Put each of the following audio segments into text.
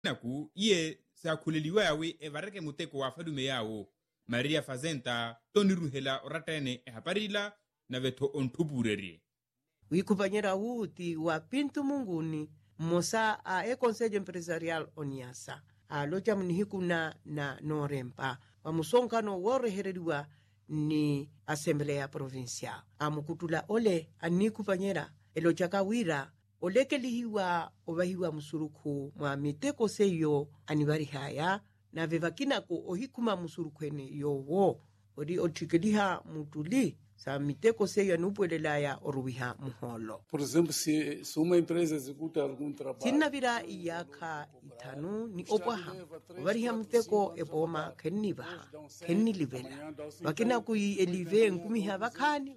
naku iye sakhuleliwa yawe evareke muteko wa falume yawo Maria Fazenda Tony Ruhela oratene ehaparila na veto ontupurerie wikupanyera uti wa Pinto Munguni mosa a Conselho Empresarial Oniasa aloja munihikuna na Norempa wamusonkano worehereriwa ni Assembleia Provincial amukutula ole anikupanyera eloja kawira olekelihiwa ovahiwa musuruku mwa miteko seyo anibari haya na vevakinako ohikuma musurukwene yowo ori otikeliha mutuli sa miteko seyo anupuelelaya oruwiha muholo. Por exemplo, se uma empresa executa algum trabalho... Sinnavira iyaka itanu ni opwaha ovariha miteko epoma kennivaha kennilivela vakinaku elive nkumiha vakani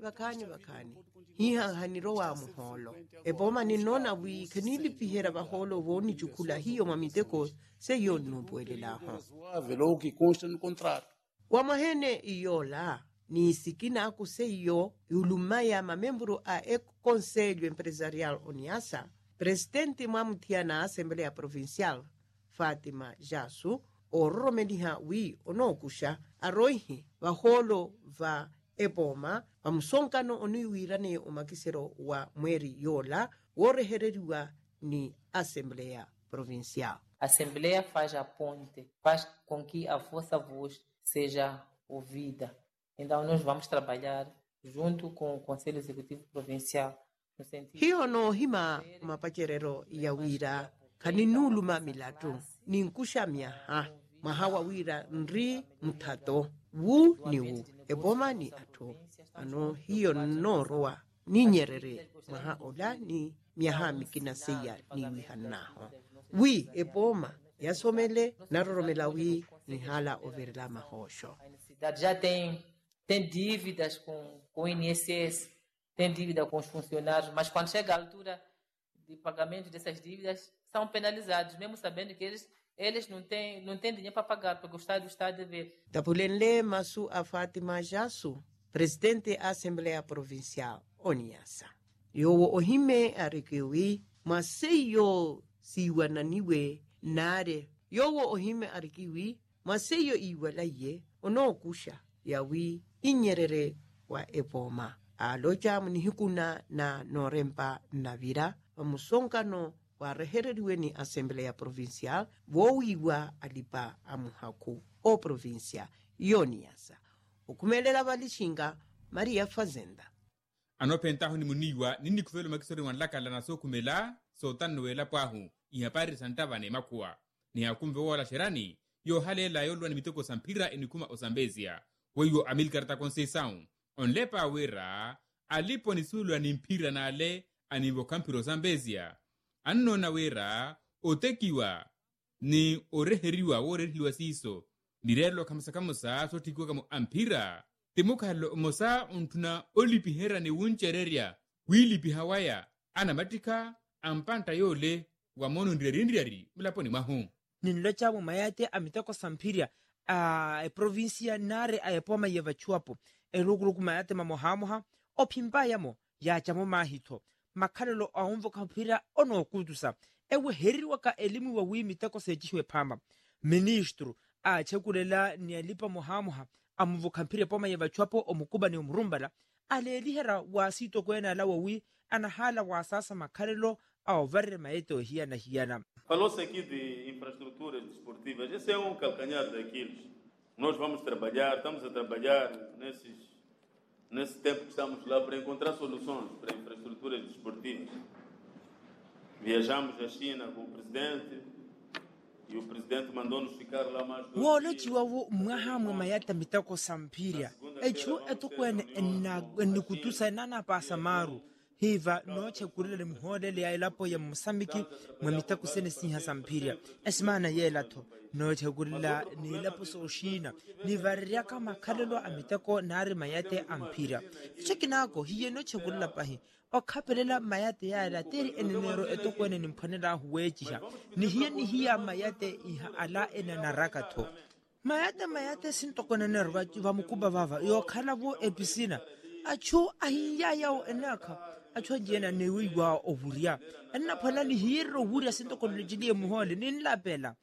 hiha hanirowa muholo epoma ninona wi kenilipihera vaholo voni chukula hiyo mamiteko seyo nupuelelaho ou que consta no contrato. Wamahene iyola ni sikina akuseyo ulumaya mamembro a Conselho Empresarial Oniasa, presidente mamtia na Assembleia Provincial Fátima Jasso oromediha wi onokusha aroihi vaholo va epoma vamsonkano oniwirane umakisero wa mweri yola worehereriwa ni Assembleia Provincial. A Assembleia faz a ponte, faz com que a vossa voz seja ouvida. Então, nós vamos trabalhar junto com o Conselho Executivo Provincial. No sentido... Hiyo no hima mapacherero ya wira kaninuluma milatu ninkusha miaha mahawa wira nri mutato wu ni wu eboma ni ato ano hiyo no roa ni nyerere maha ola ni miaha mikina seya ni wihanaho wi eboma yasomele naroromela wi ni hala overla mahosho. Já tem dívidas com o INSS, tem dívida com os funcionários, mas quando chega a altura de pagamento dessas dívidas, são penalizados, mesmo sabendo que eles não têm dinheiro para pagar, porque o Estado está a dever. Tapulenle masu a Fátima Jasso, presidente da Assembleia Provincial Oniasa. Yowo ohime arikiwi, maseyo siwananiwe nare. Yowo ohime arikiwi, maseyo iwalaye, onokusha yawi inyerere wa epoma aloja munihikuna na Norempa navira vamusonkano wa rehereriwe ni Assembleia Provincial wowiwa alipa amuhaku o provincia Yoniasa ukumelela valishinga Maria Fazenda anopentaho ni muniwa nini kufelo makisori wanlakala na sokumela sotanuela pahu ihapari santavane makuwa ni hakumve wala sherani yo halela yolwa ni mitoko sampira enikuma osambezia weyo Amilcar Conceição onlepa awera alipo nisulwa ni mpira na ale anivokampiro Zambezia anno na wera otekiwa ni oreheriwa woreheriwa siso nirelo kamusa sotikuwa kamu ampira timuka halo mosa untuna olipihera ni wunchereria wilipi hawaya anamatika ampanta yole wamono ndirindiriari mulaponi mahu ninlocha mu mayate amitako sampiria a provincia nare a epoma yevachuapo elugruku mayate mamohamoha opimba yamo ya chamo mahito makalelo aumvo kampira ono kutusa ewe heriwa ka elimu wa wimi tako sejishwe pamba ministru a chekulela ni alipa mohamoha amuvo kampira poma yevachuapo omukuba ni umrumbala alelihera wasito kwena la wawi anahala wasasa makalelo ao varre maeto hiana. Falou-se aqui de infraestruturas desportivas. Esse é calcanhar daqueles. Nós vamos trabalhar, estamos a trabalhar nesse tempo que estamos lá para encontrar soluções para infraestruturas desportivas. Viajamos à China com o presidente e o presidente mandou-nos ficar lá mais 2 dias. Wolo chiwawo mwahamwe mayata mitako sampiria. Echu etukwene enikutusa nana pasamaru. Hiva noche kulele mhodele ya ilapo ya Mosambiki mwamita kusene siha sampiria esmana yelato noche kulele ni ilapo soshina ni variaka makalelo amitako nari mayate ampira chekinako hiye noche kulele pahi okapelela mayate ya lateri enenero etokwene nimpanela huwejiha ni hiya mayate iha ala enenarakato mayate sintokone nerwa vamukuba vava yo kalavo episina achu ahiya yao enaka achwa jena ne wiwa oburia enna phana le hiro buria sento konology le mohole nin lapela